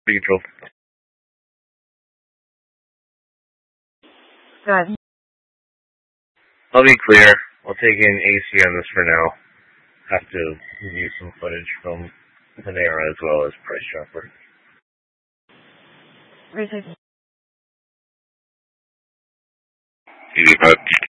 Control. Go ahead. I'll be clear. I'll take in AC on this for now. Have to review some footage from Panera as well as Price Chopper. Receive. TV5.